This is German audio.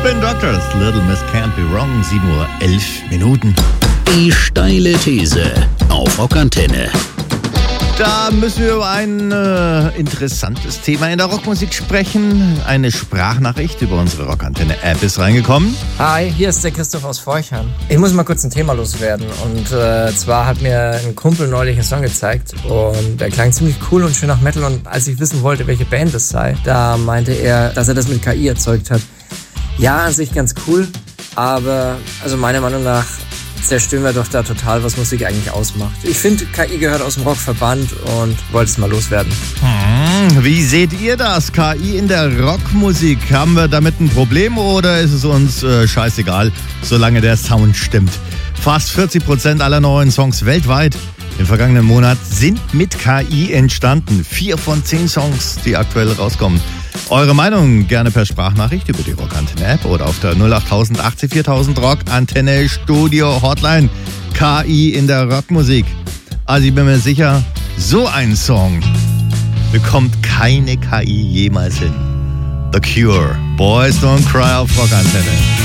Spin Doctors, Little Miss Can't Be Wrong, 7:11 Uhr. Die steile These auf Rockantenne. Da müssen wir über ein interessantes Thema in der Rockmusik sprechen. Eine Sprachnachricht über unsere Rockantenne-App ist reingekommen. Hi, hier ist der Christoph aus Forchheim. Ich muss mal kurz ein Thema loswerden. Und zwar hat mir ein Kumpel neulich einen Song gezeigt. Und der klang ziemlich cool und schön nach Metal. Und als ich wissen wollte, welche Band es sei, da meinte er, dass er das mit KI erzeugt hat. Ja, an sich ganz cool. Aber also meiner Meinung nach zerstören wir doch da total, was Musik eigentlich ausmacht. Ich finde, KI gehört aus dem Rock verbannt und wollte es mal loswerden. Wie seht ihr das? KI in der Rockmusik? Haben wir damit ein Problem oder ist es uns scheißegal, solange der Sound stimmt? Fast 40% aller neuen Songs weltweit im vergangenen Monat sind mit KI entstanden. 4 von 10 Songs, die aktuell rauskommen. Eure Meinung gerne per Sprachnachricht über die Rockantenne-App oder auf der 08000 80 4000 Rockantenne Studio Hotline. KI in der Rockmusik. Also ich bin mir sicher, so ein Song bekommt keine KI jemals hin. The Cure, Boys Don't Cry auf Rockantenne.